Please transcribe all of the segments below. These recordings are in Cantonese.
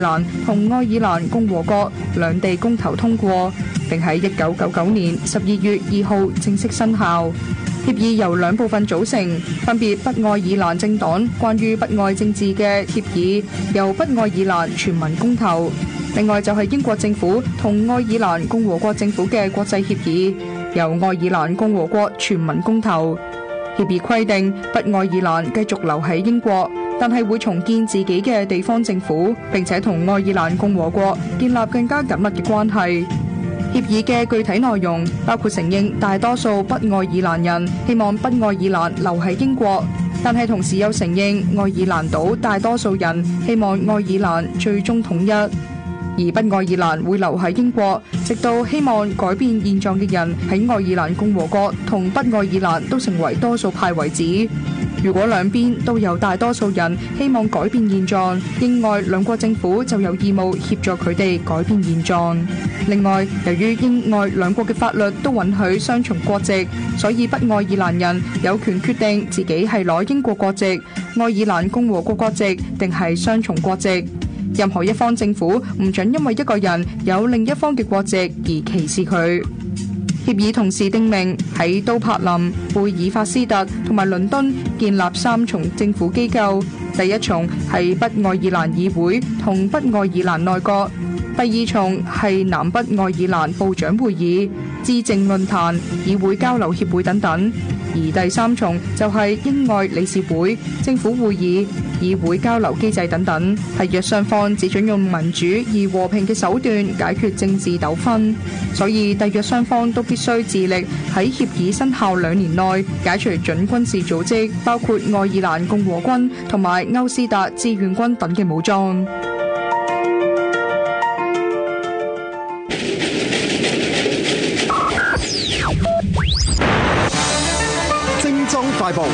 蘭同愛爾蘭共和國兩地公投通過，並喺1999年12月2號正式生效。協議由兩部分組成，分別北愛爾蘭政黨關於北愛政治嘅協議，由北愛爾蘭全民公投；另外就係英國政府同愛爾蘭共和國政府嘅國際協議，由愛爾蘭共和國全民公投。協議規定北愛爾蘭繼續留喺英國，但係會重建自己嘅地方政府，並且同愛爾蘭共和國建立更加緊密嘅關係。協議嘅具體內容包括承認大多數北愛爾蘭人希望北愛爾蘭留喺英國，但係同時又承認愛爾蘭島大多數人希望愛爾蘭最終統一，而北愛爾蘭會留喺英國，直到希望改變現狀嘅人喺愛爾蘭共和國同北愛爾蘭都成為多數派為止。如果兩邊都有大多數人希望改變現狀，英愛兩國政府就有義務協助佢哋改變現狀。另外，由於英愛兩國嘅法律都允許雙重國籍，所以北愛爾蘭人有權決定自己係攞英國國籍、愛爾蘭共和國國籍定係雙重國籍。任何一方政府唔准因為一個人有另一方嘅國籍而歧視佢。協議同時訂明喺都柏林、貝爾法斯特同埋倫敦建立三重政府機構，第一重係北愛爾蘭議會同北愛爾蘭內閣，第二重係南北愛爾蘭部長會議、資政論壇、議會交流協會等等，而第三重就係英愛理事會、政府會議、議會交流機制等等。締約雙方只准用民主而和平嘅手段解決政治糾紛，所以締約雙方都必須致力喺協議生效2年內解除準軍事組織，包括愛爾蘭共和軍同埋歐斯達志願軍等嘅武裝。 快報。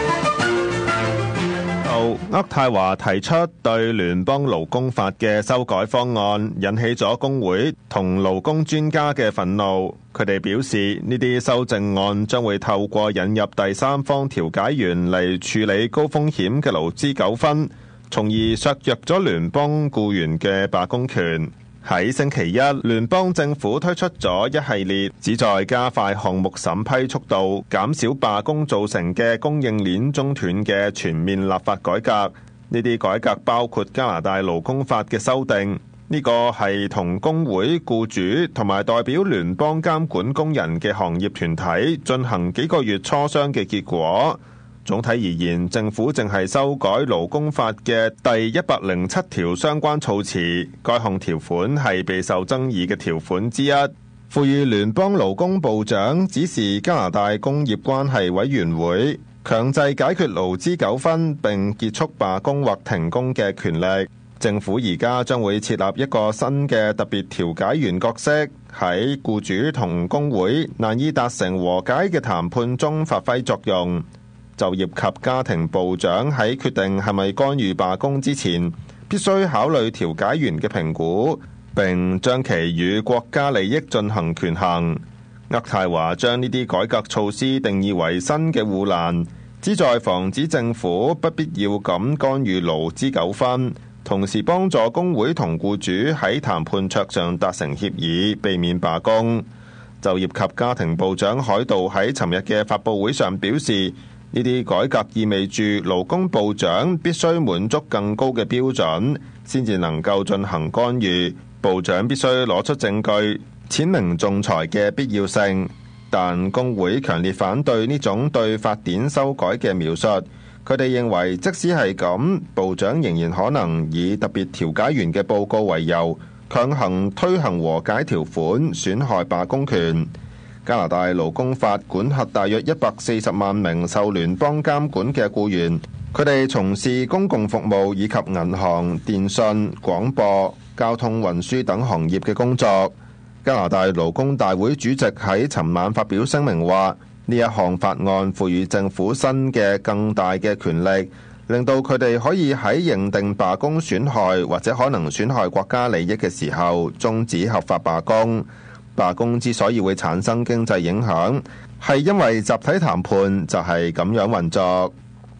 渥太華提出對聯邦勞工法嘅修改方案，引起咗工會同勞工專家嘅憤怒。佢哋表示，呢啲修正案將會透過引入第三方調解員嚟處理高風險嘅勞資糾紛，從而削弱咗聯邦僱員嘅罷工權。喺星期一，聯邦政府推出咗一系列旨在加快項目審批速度、減少罷工造成嘅供應鏈中斷嘅全面立法改革。呢啲改革包括加拿大勞工法嘅修訂，呢個係同工會、僱主同埋代表聯邦監管工人嘅行業團體進行幾個月磋商嘅結果。總體而言，政府正係修改勞工法嘅第107條相關措辭，該項條款係備受爭議嘅條款之一，賦予聯邦勞工部長指示加拿大工業關係委員會強制解決勞資糾紛並結束罷工或停工嘅權力。政府而家將會設立一個新嘅特別調解員角色，喺僱主同工會難以達成和解嘅談判中發揮作用。就業及家庭部長喺決定係咪干預罷工之前，必須考慮調解員嘅評估，並將其與國家利益進行權衡。渥太華將呢啲改革措施定義為新嘅護欄，旨在防止政府不必要咁干預勞資糾紛，同時幫助工會同僱主喺談判桌上達成協議，避免罷工。就業及家庭部長海盜喺尋日嘅發佈會上表示，呢啲改革意味住勞工部長必須滿足更高嘅標準，先至能夠進行干預。部長必須攞出證據，闡明仲裁嘅必要性。但工會強烈反對呢種對法典修改嘅描述。佢哋認為，即使係咁，部長仍然可能以特別調解員嘅報告為由，強行推行和解條款，損害罷工權。加拿大勞工法管轄大約140萬名受聯邦監管嘅僱員，佢哋從事公共服務以及銀行、電信、廣播、交通運輸等行業嘅工作。加拿大勞工大會主席喺尋晚發表聲明話，呢一項法案賦予政府新嘅更大嘅權力，令到佢哋可以喺認定罷工損害或者可能損害國家利益嘅時候終止合法罷工。罷工之所以會產生經濟影響，係因為集體談判就係咁樣運作。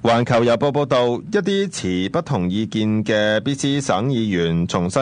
環球郵報報道，一啲持不同意見嘅 BC 省議員重申